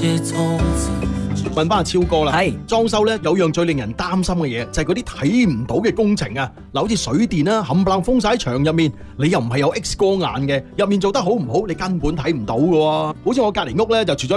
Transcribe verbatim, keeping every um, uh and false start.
問翻阿超哥啦， 係裝修咧有樣最令人擔心嘅嘢，就係嗰啲睇唔到嘅工程啊！嗱，好似水電啦，冚唪唥封晒喺牆入面，你又唔係有 X 光眼嘅，入面做得好唔好，你根本睇唔到㗎喎。好似我隔離屋咧就住咗